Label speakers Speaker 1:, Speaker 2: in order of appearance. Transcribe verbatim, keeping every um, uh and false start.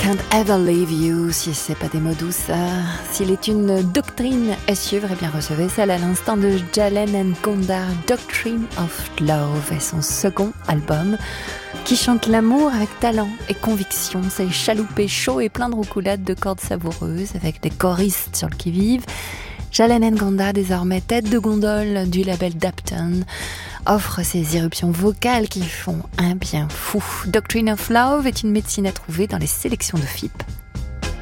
Speaker 1: Can't Ever Leave You, si c'est pas des mots doux ça. S'il est une doctrine à suivre, eh bien recevez celle à l'instant de Jalen Gondar, Doctrine of Love, et son second album, qui chante l'amour avec talent et conviction. C'est chaloupé chaud et plein de roucoulades de cordes savoureuses, avec des choristes sur le qui-vive. Jalen N'Ganda, désormais tête de gondole du label Dapton, offre ces irruptions vocales qui font un bien fou. Doctrine of Love est une médecine à trouver dans les sélections de F I P.